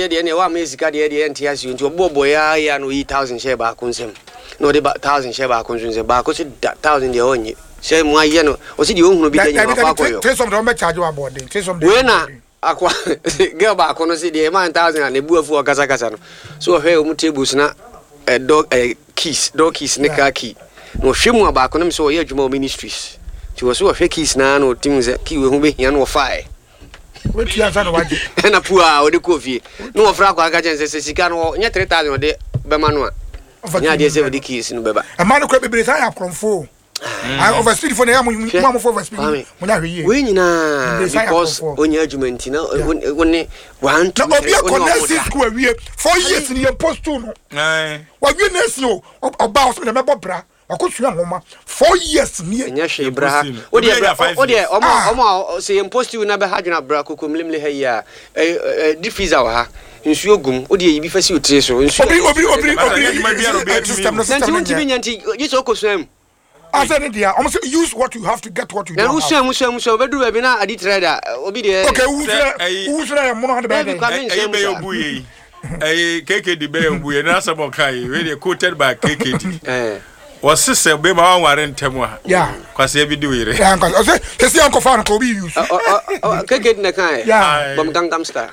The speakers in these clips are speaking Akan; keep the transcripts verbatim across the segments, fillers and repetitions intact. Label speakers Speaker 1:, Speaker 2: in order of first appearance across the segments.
Speaker 1: de de ne wa mesika de de enti asu nti obobo ya ya no one thousand share ba konsem no de one thousand share ba konsem se ba ko se one thousand de onye share mu aye no o se de ohunu bi tanya ba kwa koyo
Speaker 2: tell some don be charge wa board tell some
Speaker 1: we na akwa girl ba ko no se de one thousand na bu afu okasa kasa no so hwe o mu tables na eh dog eh keys dog keys ne ka key no hwe mu ba ko no so ye adwuma ministries ti wo so hwe keys na no tim ze key we hu be hia no fae
Speaker 2: wetu ya sana waje
Speaker 1: na pua o de kofie no ofra kwa aka chen se sika no nya three thousand o de be ma no a nya de se o de keys no beba
Speaker 2: e ma no kwa bebere sa ya kromfo I overspeed for na mo mo for overspeed mo nya hwe
Speaker 1: we nyina because onya adwumenti na woni one two
Speaker 2: na obi connect school awie four years ni post to no eh wa wie na si o oba o so na mebo bra akosua homa four years ni
Speaker 1: enya hwe bra o de o de omo omo se impost na be hadwena bra kokomlemle ha yi a diffuser wa ha nsuo gum o de yibi fasi o tire so nsuo
Speaker 2: obi obi obi obi system no system
Speaker 1: nti nti nti yiso okosua
Speaker 2: I said it, yeah. Almost use what you have to get what you
Speaker 1: don't have. Now, Musha, Musha, Musha, Bedu, Bina, Adi Trader, Obidi.
Speaker 2: Okay, who's there? Mono the baby.
Speaker 3: I may obey. A K K D Bay, we are not some Kai, really quoted by K K D. Was sister Bema Warren Temwa? Yeah, because every do it.
Speaker 2: Yeah, because I said, see Uncle Fan Kobe use.
Speaker 1: K K D Nakai, yeah, Bum Gangnam Star.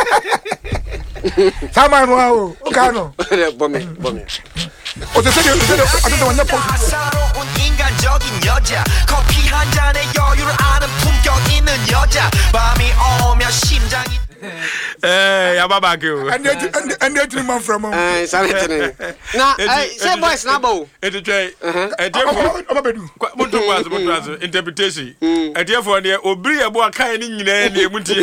Speaker 2: Saman wow, Kano.
Speaker 1: Bombe, bombe.
Speaker 2: Oh, the second, I don't know when you're
Speaker 4: 인간적인 여자 커피 한 잔에 여유를 아는 품격 있는 여자 밤이 오면 심장이
Speaker 3: eh ya baba ke o
Speaker 2: and and and the man from
Speaker 1: eh sanetene na eh say boys na bo
Speaker 3: e de twa e de fo
Speaker 2: obabedu
Speaker 3: mutu kwazo mutu kwazo interpretation e de fo ne obiri ebo akan ni nyina ne emutie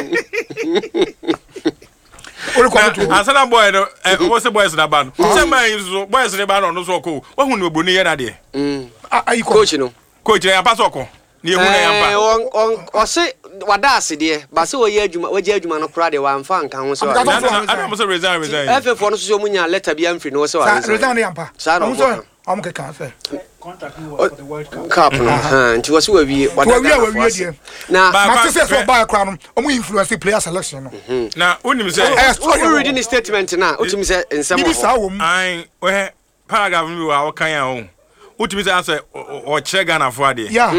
Speaker 2: ori kwa mutu
Speaker 3: asana boy no e wo se boys na ba no se man so boys ne ba no no so ko wo hu ne oboni ye na de
Speaker 1: mm ai coach no
Speaker 3: coach ya pa so ko ni ehu na ya pa
Speaker 1: eh on on o se wada ase de ba se wo ye adwuma wo je adwuma no kra de wa mfa nka ho so
Speaker 3: ana mo se resign resign
Speaker 1: F F no so mo nya letter bi amfri no so wa
Speaker 2: resign na yampa
Speaker 1: sa no
Speaker 2: am ke kan se
Speaker 5: contract no for the World Cup
Speaker 1: cup no ha nti wo se wa wi
Speaker 2: wada wa wi de
Speaker 1: na
Speaker 2: ma se se ba kra no omo influence player selection no
Speaker 3: na onim se
Speaker 1: o reading the statement na otimi se ensem
Speaker 2: bi sa wo
Speaker 3: ai we paragraph mi wa kan ya o otimi se answer o che Ghana for ade
Speaker 2: yeah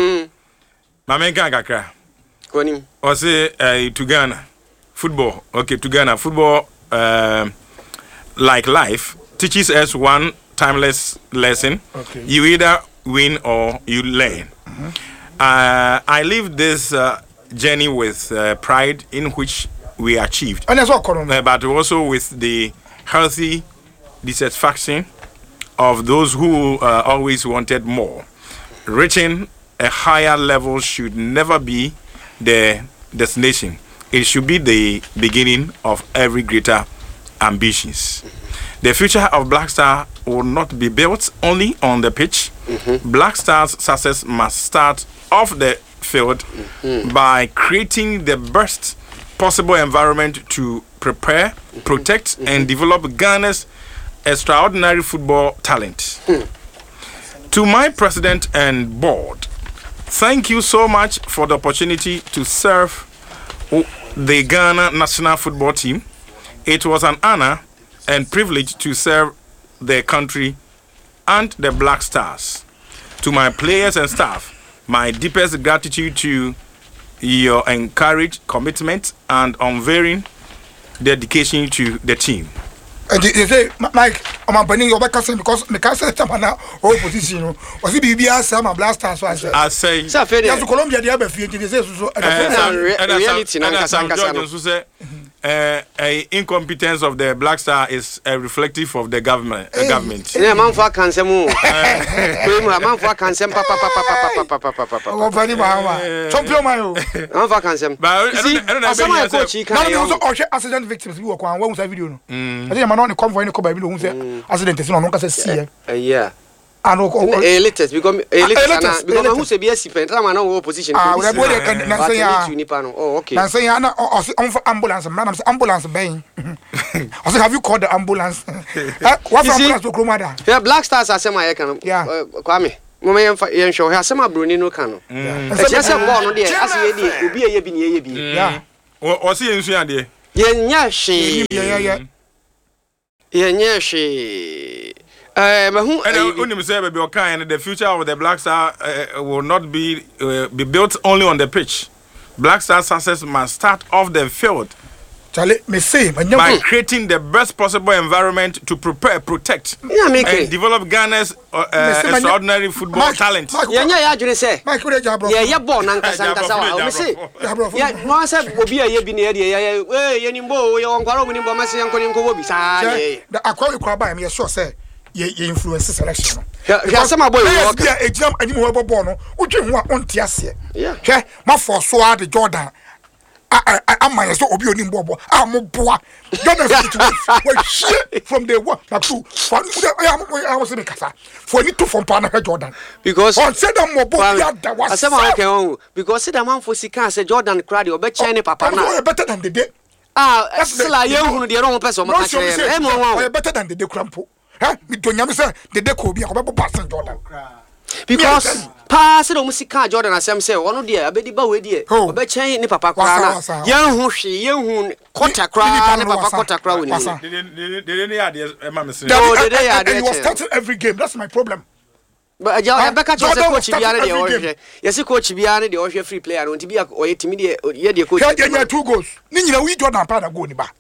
Speaker 3: ma men kan kakra
Speaker 1: konim
Speaker 3: o se eh to Ghana football okay to Ghana football um like life teaches us one timeless lesson. Okay. You either win or you learn. Mm-hmm. uh, I live this uh, journey with uh, pride in which we achieved,
Speaker 2: and that's what uh,
Speaker 3: but also with the healthy dissatisfaction of those who uh, always wanted more. Reaching a higher level should never be the destination. It should be the beginning of every greater ambitions. The future of Black Star will not be built only on the pitch. Mm-hmm. Black Star's success must start off the field mm-hmm. by creating the best possible environment to prepare, mm-hmm. protect, mm-hmm. and develop Ghana's extraordinary football talent. Mm. To my president and board, thank you so much for the opportunity to serve the Ghana national football team. It was an honor and privilege to serve their country and the Black Stars. To my players and staff, my deepest gratitude to your encouraged commitment and unwavering dedication to the team.
Speaker 2: And they say, Mike, I'm burning your back because me can't say Tamana opposition. Was it B B S? I'm a Black Stars. I say,
Speaker 3: I say,
Speaker 2: yes, Colombia, the other field, they say, so,
Speaker 3: reality, Uh, a incompetence of the Black Star is a reflective of the government. Uh, government.
Speaker 1: Yeah, man for cancer mo. Man for cancer. Papa, papa, papa, papa, papa, papa.
Speaker 2: Oh, very mama. Champion mayo.
Speaker 1: Man for cancer.
Speaker 3: But I don't know.
Speaker 1: Some of coach can.
Speaker 2: No, no, also accident victims. We work on one video. No. I think man on the convoy in the convoy. We say accident is no no can see.
Speaker 1: Yeah.
Speaker 2: And
Speaker 1: a latest become a latest because who say be a sipent am na opposition
Speaker 2: ah we boy can na say
Speaker 1: oh okay
Speaker 2: na say na on for ambulance man say ambulance ben I say have you called the ambulance what ambulance to Kromada
Speaker 1: yeah Black Stars asema ye kan kwame mama yen yen show asema broni no kan no e che say ball no de ase ye de obi ye bi ne ye bi
Speaker 3: yeah o se yen su ade
Speaker 1: Yenya she.
Speaker 2: Yeah, yeah.
Speaker 1: Yenya she. Uh, mahu.
Speaker 3: And unim say be okay, the future of the Black Star uh, will not be uh, be built only on the pitch. Black Star success must start off the field.
Speaker 2: Charlie, me say,
Speaker 3: by creating the best possible environment to prepare, protect,
Speaker 1: yeah,
Speaker 3: and develop Ghana's uh, uh, extraordinary football
Speaker 2: Mike,
Speaker 3: talent.
Speaker 1: Yeah, yeah, yeah, you say.
Speaker 2: Mike, what you bro?
Speaker 1: Yeah, yeah, born and Casanca. We say, yeah, no, I said, will be a year being here. Yeah, yeah, you know, you're on Quarrel, you must say, I'm going to go beside. The Aquarium Club, I'm sure, say, you influence selection. Yeah, some boy, a jump and you have a bono, which you want on Tiasia. Yeah, my for so hard the Jordan. I I I might as well be on Bobo. I'm a boy. Don't have shit from the work. Now, two for I was in Casa for you to from Panama Jordan because on said I'm more boy. I said, okay, because said a man for Sika said Jordan cried or better than Papa. Better than the day. Ah, that's still a young who the wrong person. Better than the day crampo. Huh? Me don't you say the day could be a passing Jordan. Because pass it on Musika Jordan as I'm saying, one of the Abedi Bowie dear, oh, bet chain in Papa Crana, young who she, young who Cotta Crown, Papa Cotta Crown. They was starting every game, that's my problem. But I back at coach Biana, yes, coach Biana, the Osha free player, and to be a or intermediate, yeah, the coach, yeah, two goals. Nina, we Jordan Pada go back.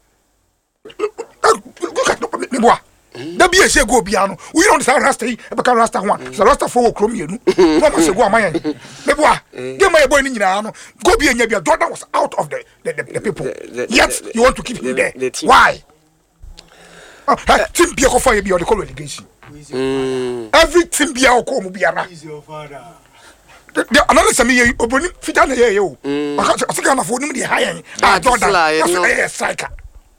Speaker 1: Look at me. There be a say go piano. We don't say Rasta, because Rasta one. So Rasta for Chrome, you know. What must go my end? Get my boy in Yano. Go be a Yabia. Jordan was out of the, the, the, the people. Yet you want to keep him there. Why? Team Biako for you, the call relegation. Every team Biako will be a another Sammy, opening fit on the air. Because I can't afford him the high end. Jordan, that's a striker.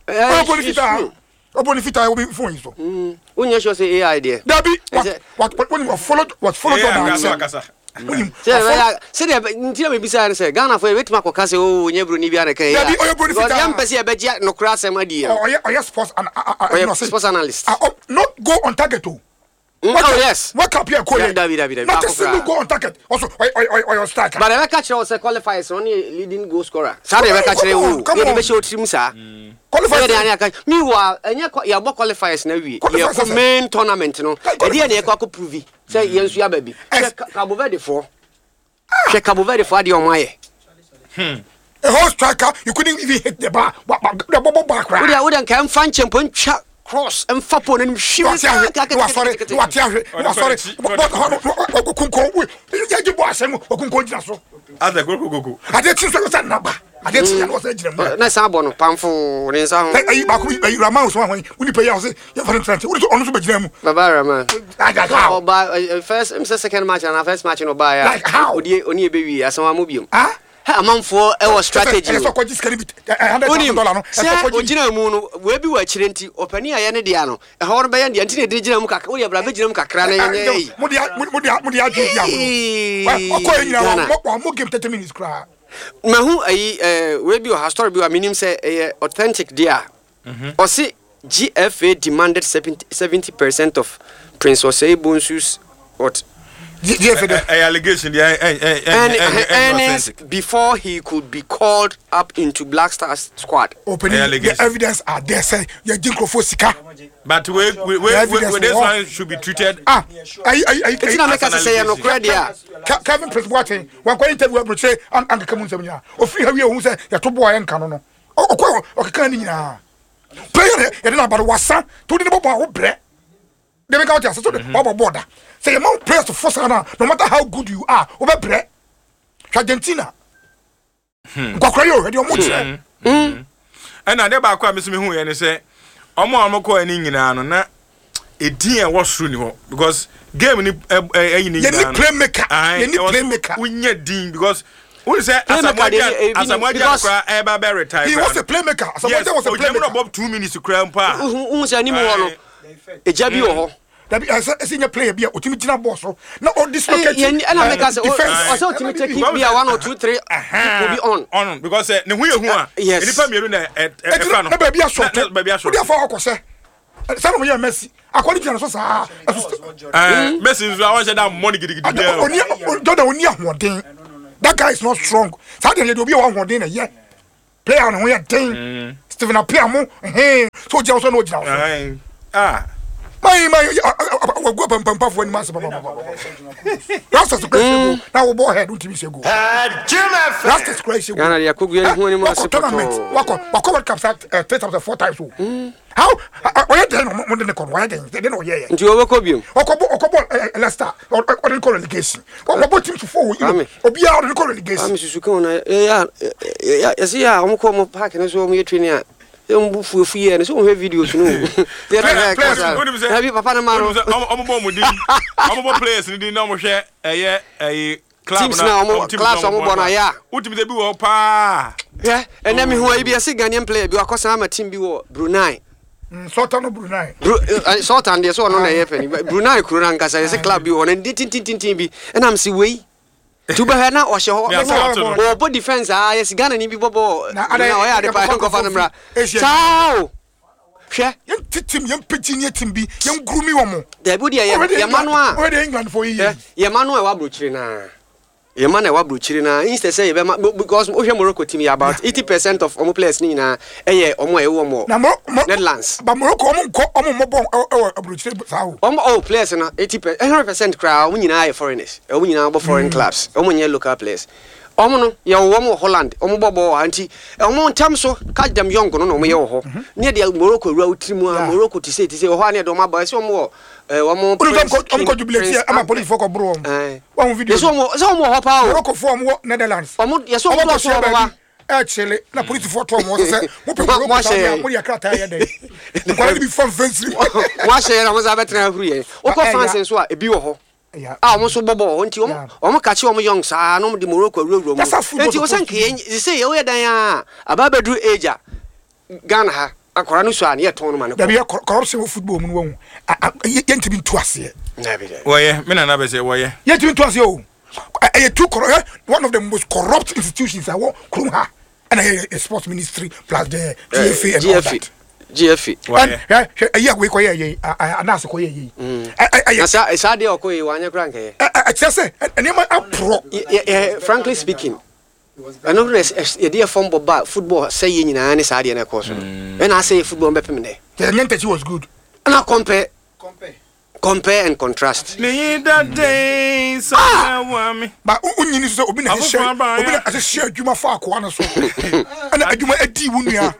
Speaker 1: Oh, Bonifita will be for you. Hmm. When you say A I, dear. Debbie, what what when you followed what followed on Casa. Say, until we beside say, Ghana for a bit Marco Casso, oh, never Nibiana. Debbie, or Bonifita, Embassy, I bet yet no crass, my dear. Or yes, sports analyst. Not go on target too. Oh, yes. What up here, David, David, not a single go on target. Also, or striker. But I catch also qualifies only leading goal scorer. Sorry, I catch you. Come on, show team, sir. Qualifiers. Meanwhile, and you're more qualifiers now. You're for main tournament, no. A dear near Quaco Pruvi. Say, yes, you are baby. Cabo Verde for. Check Cabo Verde for the Omaye. Hmm. A whole striker, you couldn't even hit the bar. The bubble back. I wouldn't come find champion chat. Cross and Fapon and she was sorry. Sorry. I did that number. I did see what's a nice abon, Pamfo, and some Ramon when you pay us. You're honest with them. Barbara, man. I got first and second match and our first match in Obaya. Like how would you only baby as a mobium? Ah? A month for our strategy. I just can be a hundred dollars. Original moon will be watching Openia Yanediano. A horn by the anti digital Muka, Bravigum Cacrana. Mudia, give thirty minutes cry. Mahu a will be a historical minimum say a authentic dear. Or see G F A demanded seventy percent of Prince Osei Bonsus what. Allegation, yeah, and before he could be called up into Black Stars squad. Opening the evidence are there. Say you jinko for sika. But we we we this one should be treated. Ah, I I I. It's not make us say no credit. Kevin Prince Boateng. One kwa interview we say and and come on semina. Ofri ha we hu say ya to boy enka no no. Okwa okeka ni nyina. Player e dey na about wasa to dey bo bo bre. They make out so the Bobo border. Say you mount press to force no matter how good you are, over bre. Argentina. Hmm. Kwakwayo, ready omo. Hmm. And na dey back kwa me hu ye ne say omo omo ko ani nyina no na edin e wo suru ni ho because game ni ayi ni nyina. You need playmaker. You need playmaker. Unya din because who say Asamoah Asamoah kwa e ba be retire. He was a playmaker. Asamoah was a playmaker. About two minutes to cram pa. Who say ani mo no. Ejabi wo that be as senior player be otimi gina boss so na all dislocate and I make us also otimi take be one or two three will be on on because ne hu ye hu a nipa mienu na e fa no na ba bia short ba bia short dia fa akose say no ye Messi according to so sa eh Messi is I want that money gidigidi there oni Jordan oni ahoden that guy is not strong say dey dey obi o ahoden na ye
Speaker 2: player no we den Stephen Apiamo eh so je also no jina
Speaker 3: ah
Speaker 2: my my we go pam pam for any mass papa Rastas crazy now we ball head until we say go Rastas crazy
Speaker 1: Ghana ya kugu ya hu ni mo asipoto
Speaker 2: wako wako World Cup three times four times how why den mo den ko why den den no ye
Speaker 1: nti wo ko biom
Speaker 2: okobo okobo Leicester or den ko relegation okobo team to four obi a den ko relegation
Speaker 1: ami susuka na ya ya ya si ya omko mo park na so mo ye training a um fu fu ye so we videos no they na ka bi papa na ma no
Speaker 3: omo bo mo din omo bo players ni din na mo hwe eye eye club
Speaker 1: na omo class omo bo na ya
Speaker 3: ultimate bi wo pa
Speaker 1: yeah and me who be a Ghanaian player bi akosa ma team bi wo Brunei
Speaker 2: Sultan of Brunei
Speaker 1: Sultan de so no na ye fani Brunei kuro na nkasa ye club bi wo na tin tin tin bi and am si we to be na o she ho o bo defense ah yes Ghana ni bi bobo na o ya de pa ko fa na mra ciao hwe
Speaker 2: yen titim yen petini tim bi yen grumi wo mo
Speaker 1: da bi dia ye manu a
Speaker 2: we dey England for years
Speaker 1: ye manu e wa brochiri na ye man e wa brochiri na instead say be because o hwe Morocco team ya about eighty percent of omo players ni na eye omo e wo mo Netherlands
Speaker 2: ba Morocco omo nko omo mo bon e brochiri sao
Speaker 1: omo all players na eighty percent one hundred percent crowd omo nyina ye foreigners omo nyina bo foreign clubs omo nye local players omo no ye wo mo Holland omo bobo anti omo ntam so catch them young no no omo ye wo ho ne de Morocco ra utrimu a Morocco ti say ti say ho ane de omo ba say omo eh omo
Speaker 2: omo ko jubilate ama police for ko bro omo one video
Speaker 1: so omo so omo ho pa o
Speaker 2: Morocco for omo Netherlands
Speaker 1: omo ye so omo so ba
Speaker 2: eh chele na police for to omo say mo pe Morocco ta mo ya krata ye dey ko bi fan fancy
Speaker 1: wa share na mo za betra huru ye o ko fans so a ebi wo ho ah omo so bobo nti omo omo ka che omo young sa no de Morocco ruruo mo nti o san ke say ye dan a aba bedru age a Ghana ha akora no so an ye ton no man
Speaker 2: da bi corruption of football mu wo yenti bi ntuase
Speaker 1: na bi de
Speaker 3: wo ye me na na be say wo ye
Speaker 2: yenti bi ntuase o eh too corrupt one of the most corrupt institutions I want krum ha and a sports ministry plus the G F A and all that
Speaker 1: G F A
Speaker 2: and yeah yeah we ko ye anas ko ye
Speaker 1: na sa sa de okoye wanya krank ye
Speaker 2: I just say any man pro
Speaker 1: frankly speaking I know yes e dey form boba football say ye nyina ne sa de na course when I say football be pem ne
Speaker 2: the Nyentachi was good
Speaker 1: and I compare compare compare and contrast
Speaker 3: me that day so me
Speaker 2: but unyini so obi na share obi na share adwuma fa akwa na so and adwuma adi wunua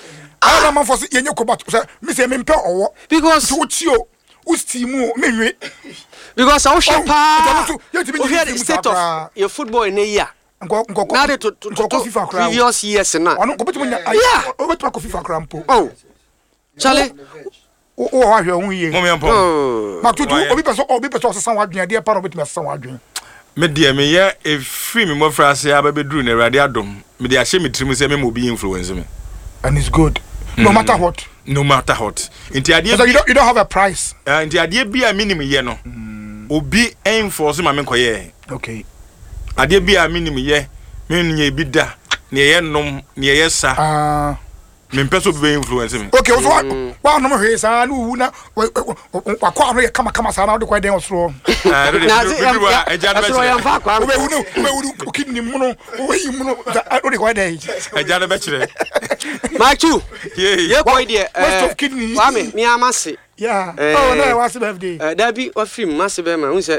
Speaker 2: ana man for ye nyeko bat me say me mpe owo
Speaker 1: because
Speaker 2: to chio ustimu menwe
Speaker 1: because I share pa the state of your football in a year now to to previous years na
Speaker 2: ono ko betu nya yeah obetu ko FIFA crampo
Speaker 1: oh chale
Speaker 2: o o wa hwe hu ye
Speaker 3: mo me ampo
Speaker 2: ma tutu obi person obi person san wadwen dia para obetu san wadwen
Speaker 3: me dia me ye e free me mo frase aba bedru na Awurade adom me dia hye me trimu se me mo bi influence me
Speaker 2: and it's good no mm. matter what
Speaker 3: no matter what inti ade
Speaker 2: so you don't you don't have a price
Speaker 3: uh, inti ade bia minim ye no mm. obi enforce ma me koye
Speaker 2: okay
Speaker 3: ade bia minim ye me nya bi da ne ye nom ne ye sa
Speaker 2: ah
Speaker 3: me peso be influence me
Speaker 2: okay so wa nom hwe sa na wu na wa kwa no ye kama kama sa na de kwa den osoro
Speaker 3: na eja be
Speaker 1: so ya fa kwa
Speaker 2: we wu no we wu kidney mu no we yi mu no o de kwa den
Speaker 3: eja be chire
Speaker 1: Machu ye ko ide
Speaker 2: eh
Speaker 1: wa me mi amase
Speaker 2: yeah oh no was birthday
Speaker 1: eh da bi wa film masse be ma hu se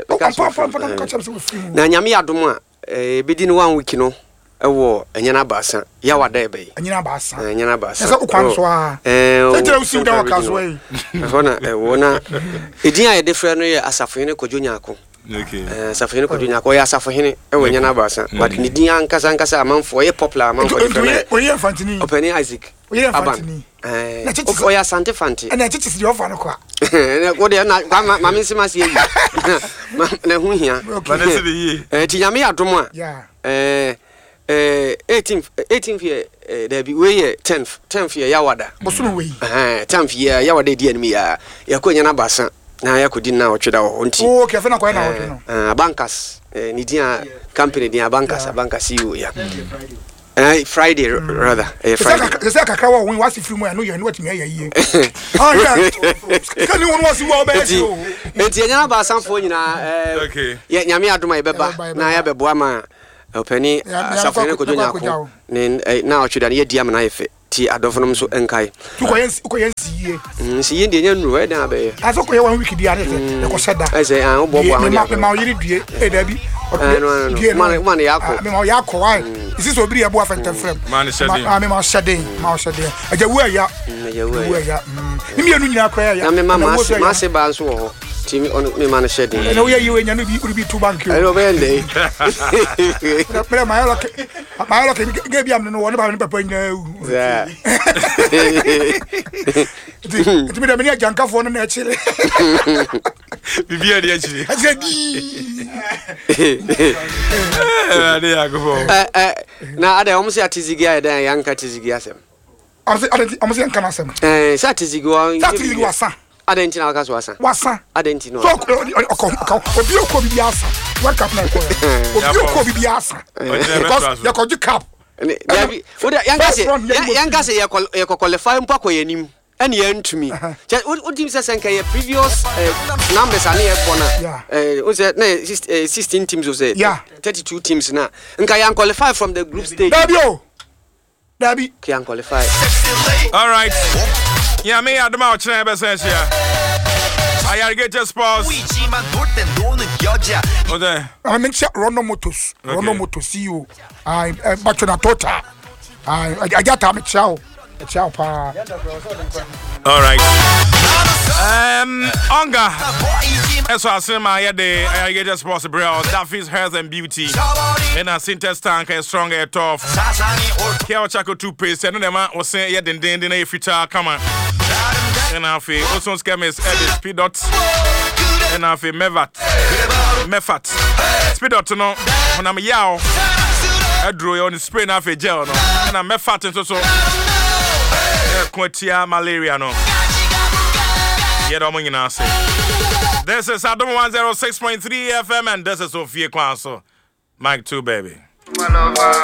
Speaker 1: na nyame adom a eh bedi no one week no ewo enyana basa ya wada ebe
Speaker 2: enyana basa
Speaker 1: enyana basa
Speaker 2: esa ukwan so a
Speaker 1: eh
Speaker 2: se tira usi da waka so eh
Speaker 1: hona ewo na edin a ye defre no ye asafohene kodwonyako
Speaker 3: okay
Speaker 1: eh asafohene kodwonyako ya asafohene ewo enyana basa but ni din ankasa ankasa amanfo ye popular amanfo defre
Speaker 2: o ye fantini
Speaker 1: openi Isaac
Speaker 2: o ye fantini
Speaker 1: eh o ya sante fanti
Speaker 2: na chichi si ofa no kwa
Speaker 1: na ko de na ma me nsima se yi na hu hia
Speaker 3: ba na se de yi
Speaker 1: eh ti nyame adom a
Speaker 2: yeah
Speaker 1: eh eh eighteenth eighteenth year there be we tenth tenth year yawada
Speaker 2: bosuno we
Speaker 1: eh tenth year yawada di enemy ya yakonya na basa na yakodi na otweda ho nti
Speaker 2: oh okay fe na kwa na otwe no
Speaker 1: eh bankas ni dia company dia bankas bankas you ya eh Friday rather eh Friday
Speaker 2: se kakra wa won wasi free mu ya no ye no watimi ya yiye ah yeah kan ni won wasi wa be
Speaker 1: enti enti enya na basa fo nyina eh
Speaker 3: okay
Speaker 1: ya nyame adoma ye beba na ya beboa ma openi asafo ne kodwonya ko ne na otwe da ne yedi am na yefe ti adofo so enkai
Speaker 2: tu ko yensi ko yensi ye
Speaker 1: nsi ye de nya nru e dan abe
Speaker 2: aso ko ye one week dia ne te ko seda
Speaker 1: e say an obo bo an
Speaker 2: me ma yiri due e da bi
Speaker 1: man man yakọ
Speaker 2: me ma yakọ why isi so biri ebo afenta frame
Speaker 3: man shedding
Speaker 2: ma me ma shedding ma shedding aja wu ya
Speaker 1: ya wu
Speaker 2: ya ni me anu nyina kwa ya
Speaker 1: na me ma ma se ba nso ho ti me man shedding
Speaker 2: na wo ya yiwe nya no bi uri bi two bank yo
Speaker 1: I don't bend
Speaker 2: me ma ya ke ma ya ke ge bi am no wo ne ba ne papa nya
Speaker 1: yeah
Speaker 2: ti me da me ya jankafo no na chile
Speaker 3: bibia de achiri
Speaker 2: ajadi
Speaker 3: eh ade yago
Speaker 1: eh eh na ade omo se atizigi ya dan yanka tizigi asem
Speaker 2: amse ade amse yanka na asem
Speaker 1: eh sa tizigi wa
Speaker 2: sa tizigi wasa
Speaker 1: ade nti na waka so wasa
Speaker 2: wasa
Speaker 1: ade nti no
Speaker 2: so obi okọ bibi asa what cap na ko obi okọ bibi asa because ya ko ji cap
Speaker 1: Dabi oda yanka se yanka se ya ko qualify mpa ko yanim ene ya ntumi o team se senka ya previous numbers ani e bona eh o se na sixteen teams o se thirty-two teams na nka yan qualify from the group stage
Speaker 2: Dabi o Dabi
Speaker 1: can qualify
Speaker 3: all right yeah me adama o chena be sense ya I Alligator Sports okay
Speaker 2: I mean Rono Motors Rono Motors C E O I Bachona Tota I ajata me chao chao pa
Speaker 3: all right um Onga eso asema ya de Alligator Sports bro Daffy's Health and Beauty and a Sintex tank is strong and tough Kia Chaco toothpaste no dem o say ya den den na efita kama and afi also scammers edit speed dot and afi mevat mefat speed dot no when am yaw adro yo on spray na afi gel no and am mefat so so kwatia malaria no yeah do mo nyina say this is Adam one oh six point three F M and this is Sophia Kwanso Mike two baby.